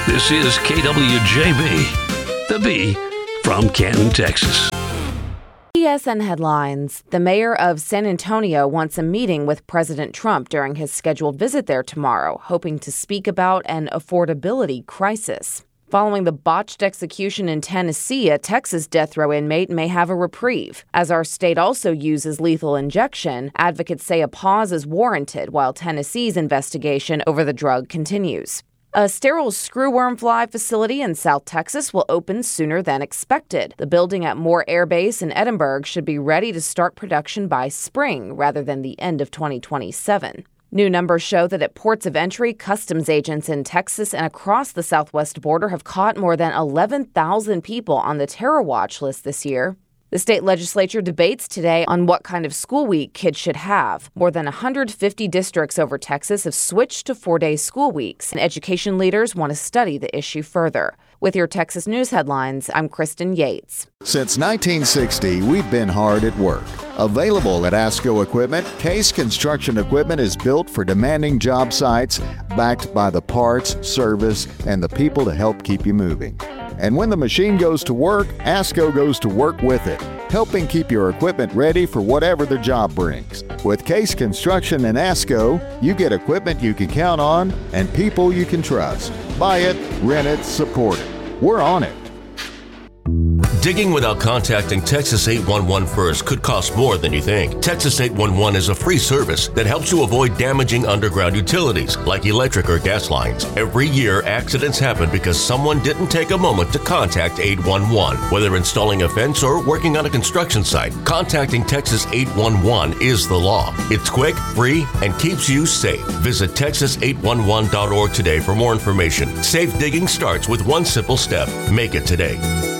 This is KWJB, the B from Canton, Texas. TSN headlines. The mayor of San Antonio wants a meeting with President Trump during his scheduled visit there tomorrow, hoping to speak about an affordability crisis. Following the botched execution in Tennessee, a Texas death row inmate may have a reprieve. As our state also uses lethal injection, advocates say a pause is warranted while Tennessee's investigation over the drug continues. A sterile screwworm fly facility in South Texas will open sooner than expected. The building at Moore Air Base in Edinburgh should be ready to start production by spring rather than the end of 2027. New numbers show that at ports of entry, customs agents in Texas and across the southwest border have caught more than 11,000 people on the terror watch list this year. The state legislature debates today on what kind of school week kids should have. More than 150 districts over Texas have switched to 4-day school weeks, and education leaders want to study the issue further. With your Texas News headlines, I'm Kristen Yates. Since 1960, we've been hard at work. Available at ASCO Equipment, Case Construction Equipment is built for demanding job sites, backed by the parts, service, and the people to help keep you moving. And when the machine goes to work, ASCO goes to work with it, helping keep your equipment ready for whatever the job brings. With Case Construction and ASCO, you get equipment you can count on and people you can trust. Buy it, rent it, support it. We're on it. Digging without contacting Texas 811 first could cost more than you think. Texas 811 is a free service that helps you avoid damaging underground utilities like electric or gas lines. Every year, accidents happen because someone didn't take a moment to contact 811. Whether installing a fence or working on a construction site, contacting Texas 811 is the law. It's quick, free, and keeps you safe. Visit texas811.org today for more information. Safe digging starts with one simple step. Make it today.